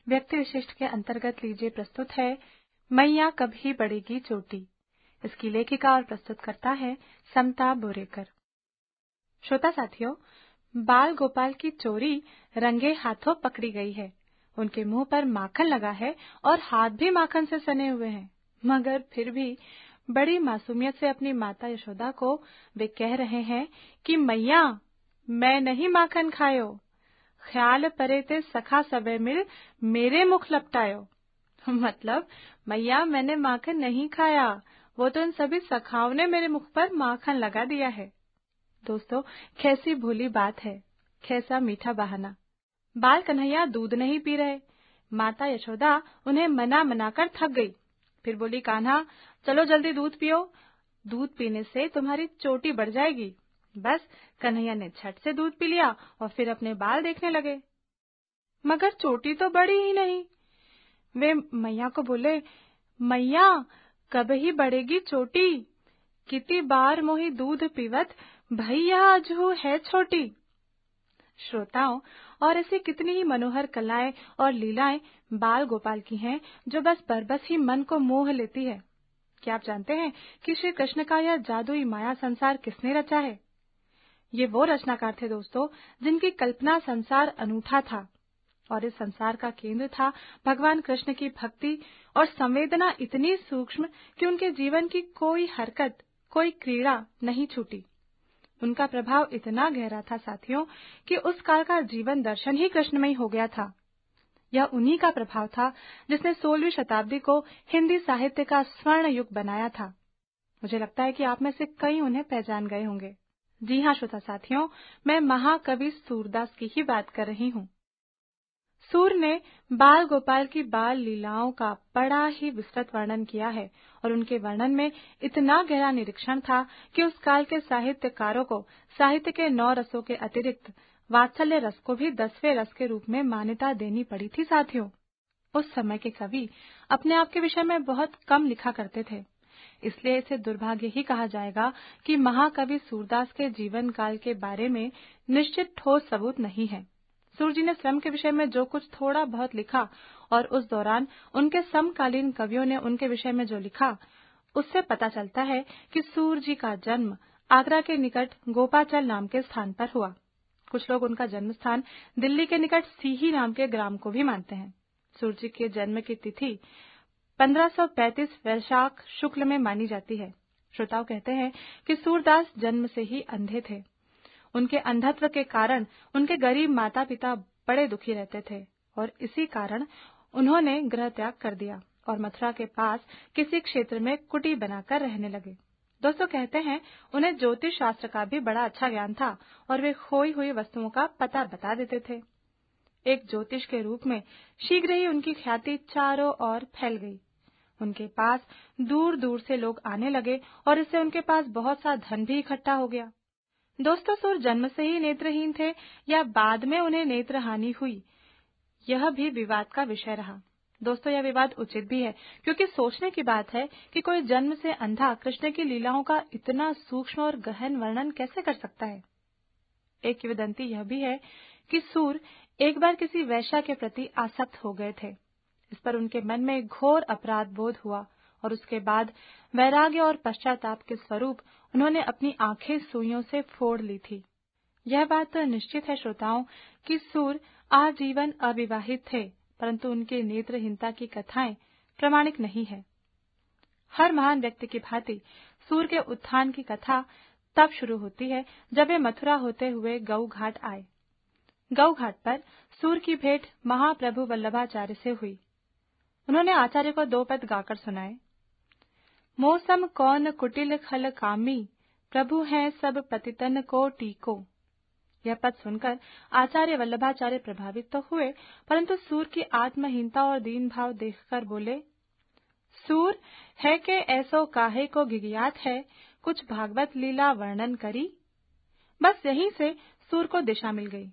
व्यक्ति विशिष्ट के अंतर्गत लीजिए प्रस्तुत है मैया कभी बढ़ेगी चोटी। इसकी लेखिका और प्रस्तुतकर्ता है समता बोरेकर। श्रोता साथियों, बाल गोपाल की चोरी रंगे हाथों पकड़ी गई है। उनके मुंह पर माखन लगा है और हाथ भी माखन से सने हुए हैं, मगर फिर भी बड़ी मासूमियत से अपनी माता यशोदा को वे कह रहे हैं कि मैया मैं नहीं माखन खायो, ख्याल परे ते सखा सबे मिल मेरे मुख लपटायो। मतलब मैया मैंने माखन नहीं खाया, वो तो इन सभी सखाओं ने मेरे मुख पर माखन लगा दिया है। दोस्तों, कैसी भोली बात है, कैसा मीठा बहाना। बाल कन्हैया दूध नहीं पी रहे। माता यशोदा उन्हें मना मना कर थक गई। फिर बोली, कान्हा चलो जल्दी दूध पियो, दूध पीने से तुम्हारी चोटी बढ़ जाएगी। बस कन्हैया ने झट से दूध पी लिया और फिर अपने बाल देखने लगे, मगर चोटी तो बढ़ी ही नहीं। वे मैया को बोले, मैया कब ही बढ़ेगी चोटी, कितनी बार मोही दूध पीवत भैया अजहू है छोटी। श्रोताओं, और ऐसी कितनी ही मनोहर कलाएं और लीलाएं बाल गोपाल की हैं जो बस बरबस ही मन को मोह लेती है। क्या आप जानते हैं कि श्री कृष्ण का यह जादुई माया संसार किसने रचा है? ये वो रचनाकार थे दोस्तों, जिनकी कल्पना संसार अनूठा था और इस संसार का केंद्र था भगवान कृष्ण की भक्ति और संवेदना इतनी सूक्ष्म कि उनके जीवन की कोई हरकत, कोई क्रीड़ा नहीं छूटी। उनका प्रभाव इतना गहरा था साथियों कि उस काल का जीवन दर्शन ही कृष्णमय हो गया था। यह उन्हीं का प्रभाव था जिसने 16वीं शताब्दी को हिंदी साहित्य का स्वर्ण युग बनाया था। मुझे लगता है कि आप में से कई उन्हें पहचान गए होंगे। जी हाँ श्रोता साथियों, मैं महाकवि सूरदास की ही बात कर रही हूँ। सूर ने बाल गोपाल की बाल लीलाओं का बड़ा ही विस्तृत वर्णन किया है और उनके वर्णन में इतना गहरा निरीक्षण था कि उस काल के साहित्यकारों को साहित्य के 9 रसों के अतिरिक्त वात्सल्य रस को भी 10वें रस के रूप में मान्यता देनी पड़ी थी। साथियों, उस समय के कवि अपने आप के विषय में बहुत कम लिखा करते थे, इसलिए इसे दुर्भाग्य ही कहा जाएगा कि महाकवि सूरदास के जीवन काल के बारे में निश्चित ठोस सबूत नहीं है। सूर जी ने स्वयं के विषय में जो कुछ थोड़ा बहुत लिखा और उस दौरान उनके समकालीन कवियों ने उनके विषय में जो लिखा, उससे पता चलता है कि सूर जी का जन्म आगरा के निकट गोपाचल नाम के स्थान पर हुआ। कुछ लोग उनका जन्म स्थान दिल्ली के निकट सीही नाम के ग्राम को भी मानते हैं। सूर जी के जन्म की तिथि 1535 वैशाख शुक्ल में मानी जाती है। श्रोताओ कहते हैं कि सूरदास जन्म से ही अंधे थे। उनके अंधत्व के कारण उनके गरीब माता पिता बड़े दुखी रहते थे और इसी कारण उन्होंने गृह त्याग कर दिया और मथुरा के पास किसी क्षेत्र में कुटी बनाकर रहने लगे। दोस्तों कहते हैं उन्हें ज्योतिष शास्त्र का भी बड़ा अच्छा ज्ञान था और वे खोई हुई वस्तुओं का पता बता देते थे। एक ज्योतिष के रूप में शीघ्र ही उनकी ख्याति चारों ओर फैल गई। उनके पास दूर दूर से लोग आने लगे और इससे उनके पास बहुत सा धन भी इकट्ठा हो गया। दोस्तों, सूर जन्म से ही नेत्रहीन थे या बाद में उन्हें नेत्र हानि हुई, यह भी विवाद का विषय रहा। दोस्तों, यह विवाद उचित भी है क्योंकि सोचने की बात है कि कोई जन्म से अंधा कृष्ण की लीलाओं का इतना सूक्ष्म और गहन वर्णन कैसे कर सकता है। एक किंवदंती यह भी है कि सूर एक बार किसी वैश्या के प्रति आसक्त हो गए थे। इस पर उनके मन में घोर अपराध बोध हुआ और उसके बाद वैराग्य और पश्चाताप के स्वरूप उन्होंने अपनी आंखें सुइयों से फोड़ ली थी। यह बात तो निश्चित है श्रोताओं कि सूर आजीवन अविवाहित थे, परंतु उनके नेत्रहीनता की कथाएं प्रामाणिक नहीं है। हर महान व्यक्ति की भांति सूर के उत्थान की कथा तब शुरू होती है जब वे मथुरा होते हुए गऊ घाट आए। गऊ घाट पर सूर की भेंट महाप्रभु वल्लभाचार्य से हुई। उन्होंने आचार्य को 2 पद गाकर सुनाए। मौसम कौन कुटिल खल कामी, प्रभु हैं सब पतितन को टीको। यह पद सुनकर आचार्य वल्लभाचार्य प्रभावित तो हुए, परंतु सूर की आत्महीनता और दीन भाव देखकर बोले, सूर है के ऐसो काहे को गिगियात है, कुछ भागवत लीला वर्णन करी। बस यहीं से सूर को दिशा मिल गई।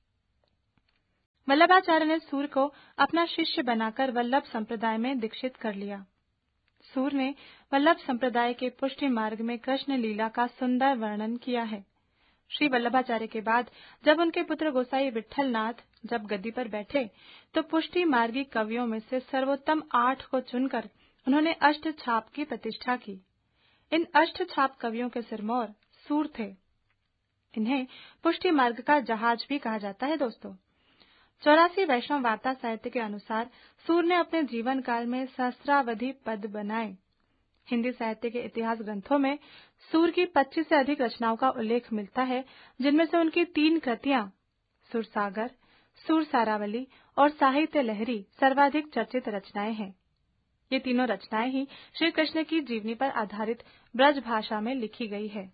वल्लभाचार्य ने सूर को अपना शिष्य बनाकर वल्लभ संप्रदाय में दीक्षित कर लिया। सूर ने वल्लभ संप्रदाय के पुष्टि मार्ग में कृष्ण लीला का सुंदर वर्णन किया है। श्री वल्लभाचार्य के बाद जब उनके पुत्र गोसाई विट्ठलनाथ जब गद्दी पर बैठे तो पुष्टि मार्गी कवियों में से सर्वोत्तम 8 को चुनकर उन्होंने अष्ट छाप की प्रतिष्ठा की। इन अष्ट छाप कवियों के सिरमौर सूर थे। इन्हें पुष्टि मार्ग का जहाज भी कहा जाता है। दोस्तों, 84 वैष्णव वार्ता साहित्य के अनुसार सूर ने अपने जीवन काल में सहस्रावधि पद बनाए। हिंदी साहित्य के इतिहास ग्रंथों में सूर की 25 से अधिक रचनाओं का उल्लेख मिलता है, जिनमें से उनकी 3 कृतियां सुरसागर, सूर सारावली और साहित्य लहरी सर्वाधिक चर्चित रचनाएं हैं। ये तीनों रचनाएं ही श्री कृष्ण की जीवनी पर आधारित ब्रज भाषा में लिखी गई है।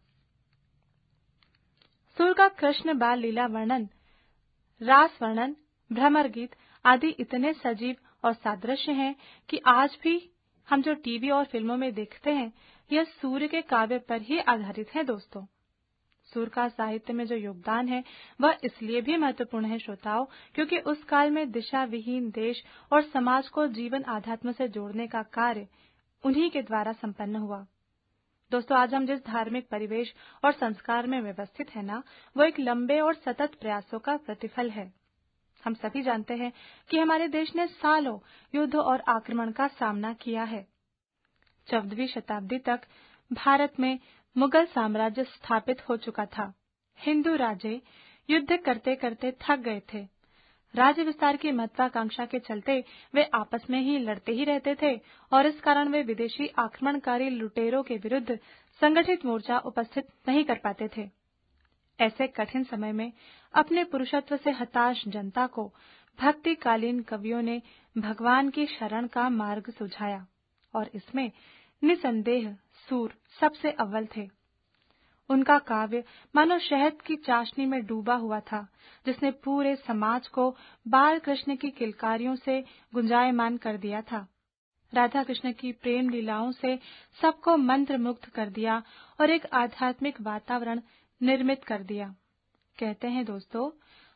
सूर का कृष्ण बाल लीला वर्णन, रास वर्णन, भ्रमर गीत आदि इतने सजीव और सादृश्य हैं कि आज भी हम जो टीवी और फिल्मों में देखते हैं, यह सूर्य के काव्य पर ही आधारित है। दोस्तों, सूर का साहित्य में जो योगदान है वह इसलिए भी महत्वपूर्ण है श्रोताओं, क्योंकि उस काल में दिशा विहीन देश और समाज को जीवन आध्यात्म से जोड़ने का कार्य उन्हीं के द्वारा संपन्न हुआ। दोस्तों, आज हम जिस धार्मिक परिवेश और संस्कार में व्यवस्थित है ना, वो एक लंबे और सतत प्रयासों का प्रतिफल है। हम सभी जानते हैं कि हमारे देश ने सालों युद्ध और आक्रमण का सामना किया है। 14वीं शताब्दी तक भारत में मुगल साम्राज्य स्थापित हो चुका था। हिंदू राजे युद्ध करते करते थक गए थे। राज्य विस्तार की महत्वाकांक्षा के चलते वे आपस में ही लड़ते ही रहते थे और इस कारण वे विदेशी आक्रमणकारी लुटेरों के विरुद्ध संगठित मोर्चा उपस्थित नहीं कर पाते थे। ऐसे कठिन समय में अपने पुरुषत्व से हताश जनता को भक्तिकालीन कवियों ने भगवान की शरण का मार्ग सुझाया और इसमें निसंदेह सूर सबसे अव्वल थे। उनका काव्य मानो शहद की चाशनी में डूबा हुआ था, जिसने पूरे समाज को बाल कृष्ण की किलकारियों से गुंजायमान कर दिया था। राधा कृष्ण की प्रेम लीलाओं से सबको मंत्रमुग्ध कर दिया और एक आध्यात्मिक वातावरण निर्मित कर दिया। कहते हैं दोस्तों,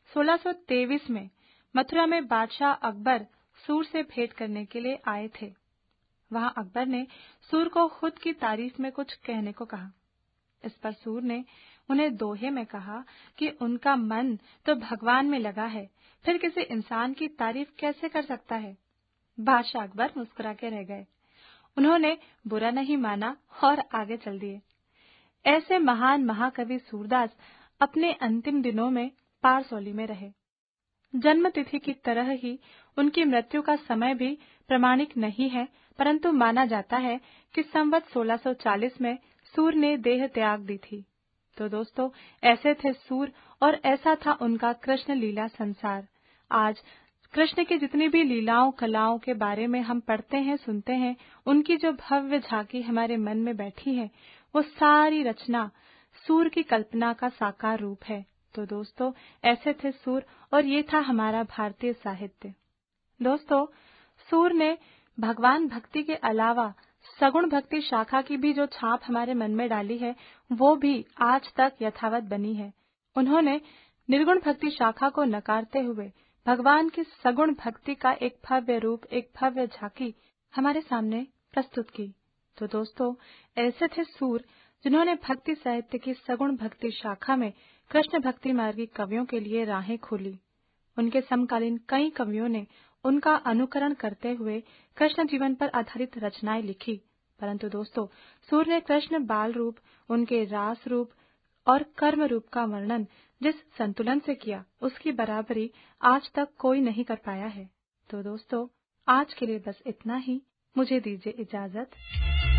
1623 में मथुरा में बादशाह अकबर सूर से भेंट करने के लिए आए थे। वहां अकबर ने सूर को खुद की तारीफ में कुछ कहने को कहा। इस पर सूर ने उन्हें दोहे में कहा कि उनका मन तो भगवान में लगा है, फिर किसी इंसान की तारीफ कैसे कर सकता है। बादशाह अकबर मुस्कुरा के रह गए। उन्होंने बुरा नहीं माना और आगे चल दिए। ऐसे महान महाकवि सूरदास अपने अंतिम दिनों में पारसौली में रहे। जन्म तिथि की तरह ही उनकी मृत्यु का समय भी प्रमाणिक नहीं है, परंतु माना जाता है कि संवत 1640 में सूर ने देह त्याग दी थी। तो दोस्तों, ऐसे थे सूर और ऐसा था उनका कृष्ण लीला संसार। आज कृष्ण की जितनी भी लीलाओं कलाओं के बारे में हम पढ़ते हैं, सुनते हैं, उनकी जो भव्य झांकी हमारे मन में बैठी है, वो सारी रचना सूर की कल्पना का साकार रूप है। तो दोस्तों, ऐसे थे सूर और ये था हमारा भारतीय साहित्य। दोस्तों, सूर ने भगवान भक्ति के अलावा सगुण भक्ति शाखा की भी जो छाप हमारे मन में डाली है, वो भी आज तक यथावत बनी है। उन्होंने निर्गुण भक्ति शाखा को नकारते हुए भगवान की सगुण भक्ति का एक भव्य रूप, एक भव्य झांकी हमारे सामने प्रस्तुत की। तो दोस्तों, ऐसे थे सूर जिन्होंने भक्ति साहित्य की सगुण भक्ति शाखा में कृष्ण भक्ति मार्गी कवियों के लिए राहें खोली। उनके समकालीन कई कवियों ने उनका अनुकरण करते हुए कृष्ण जीवन पर आधारित रचनाएं लिखी। परंतु दोस्तों, सूर ने कृष्ण बाल रूप, उनके रास रूप और कर्म रूप का वर्णन जिस संतुलन से किया, उसकी बराबरी आज तक कोई नहीं कर पाया है। तो दोस्तों, आज के लिए बस इतना ही। मुझे दीजिए इजाजत।